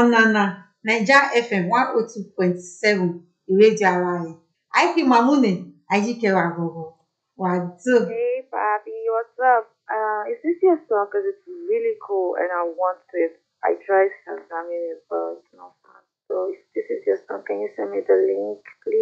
Onana Naija FM 102.7 ìrédíò ara ẹ̀. Àìkí Mamune Ajikewa Gogo. Wàdó. Hey, Papi, what's up? Is this your song? Because it's really cool and I want it. I tried Shazamin it, but it's not fun. So if this is your song, can you send me the link, please?